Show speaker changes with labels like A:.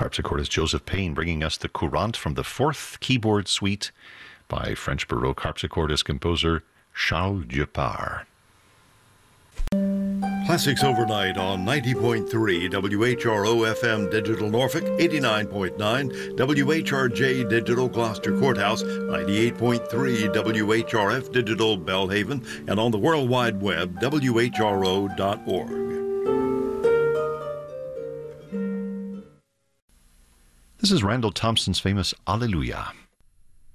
A: harpsichord is Joseph Payne, bringing us the Courante from the Fourth Keyboard Suite by French Baroque harpsichordist composer Charles Dupart.
B: Classics Overnight on 90.3 WHRO FM Digital Norfolk, 89.9 WHRJ Digital Gloucester Courthouse, 98.3 WHRF Digital Belhaven, and on the World Wide Web, WHRO.org.
A: This is Randall Thompson's famous Alleluia.